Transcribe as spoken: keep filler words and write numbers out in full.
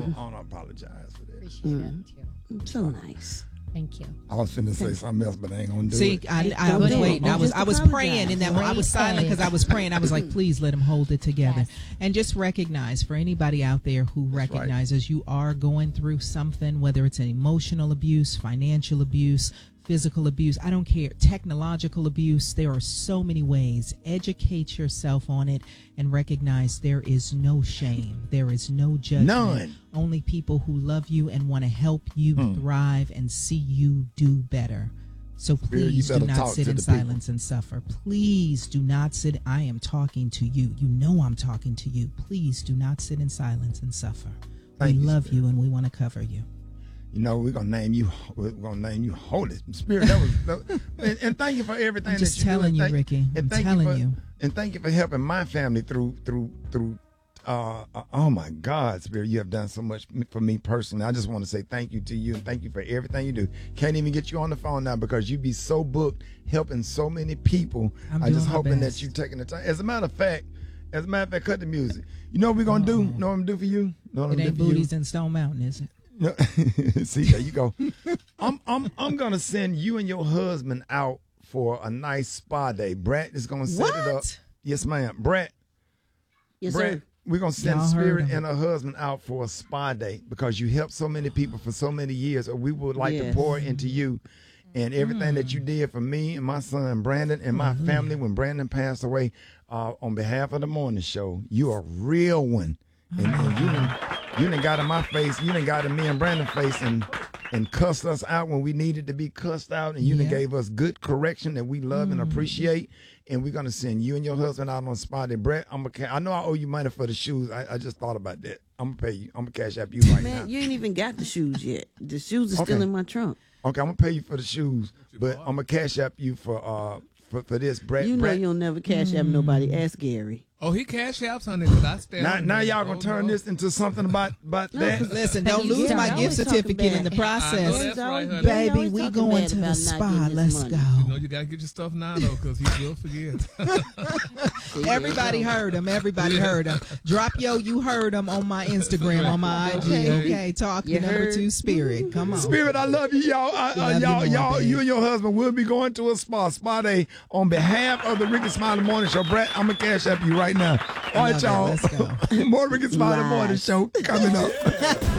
I want to apologize for that. Appreciate mm. it. So nice. Thank you. I was finna say something else, but I ain't gonna do See, it. I, I, I was waiting. I was I was praying, and then I was silent because I was praying. I was like, please let him hold it together. Yes. And just recognize, for anybody out there who That's recognizes right. you are going through something, whether it's an emotional abuse, financial abuse, physical abuse, I don't care, technological abuse, there are so many ways. Educate yourself on it and recognize there is no shame. There is no judgment. None. Only people who love you and want to help you hmm. thrive and see you do better. So please do not sit in silence people. and suffer. Please do not sit. I am talking to you. You know I'm talking to you. Please do not sit in silence and suffer. Thank we you, love Spirit. you and we want to cover you. You know, we're gonna name you. We're gonna name you Holy Spirit. That was, that, and, and thank you for everything. I'm just that you telling do. you, thank, Ricky. And I'm thank telling you, for, you. And thank you for helping my family through, through, through. Uh, uh, oh my God, Spirit, you have done so much for me personally. I just want to say thank you to you and thank you for everything you do. Can't even get you on the phone now because you be so booked, helping so many people. I'm I just hoping best. that you taking the time. As a matter of fact, as a matter of fact, cut the music. You know what we're gonna oh. do? You know what I'm gonna do for you? Know what it I'm ain't booties in Stone Mountain, is it? No. See, there you go. I'm I'm I'm gonna send you and your husband out for a nice spa day. Brett is gonna set what? it up. Yes, ma'am. Brett. Yes, Brett, sir. We're gonna send Y'all Spirit and her husband out for a spa day because you helped so many people for so many years. We would like yes. to pour into you and everything mm. that you did for me and my son Brandon and my mm-hmm. family when Brandon passed away. Uh, on behalf of the morning show, you are a real one, and, and you done, you done got in my face, you done got in me and Brandon's face, and and cussed us out when we needed to be cussed out, and you yeah. done gave us good correction that we love mm. and appreciate. And we're gonna send you and your husband out on spot. And Brett, I'm gonna, I know I owe you money for the shoes. I, I just thought about that. I'm gonna pay you. I'm gonna cash app you right Man, now. you ain't even got the shoes yet. The shoes are okay. still in my trunk. Okay, I'm gonna pay you for the shoes, but I'm gonna cash app you for uh for, for this, Brett. You know Brett. you'll never cash app mm. nobody. Ask Gary. Oh, he cash apps on it because I stand. Now, now y'all gonna oh, turn no. this into something about about no, that. Listen, don't lose my gift certificate in the process, right, baby. We going to the spa. Let's money. go. You know you gotta get your stuff now though, because he will forget. Everybody heard him. Everybody heard him. Drop yo, you heard him on my Instagram, on my I G. Okay, okay. Talk your number two, Spirit. Come on, Spirit. I love you, y'all. I, uh, love y'all, you more, y'all. Babe. You and your husband will be going to a spa spa day on behalf of the Ricky Smiley Morning Show. Brett, I'm gonna cash up you right now. All right, y'all. Let's go. More Ricky Smiley Morning Show coming up.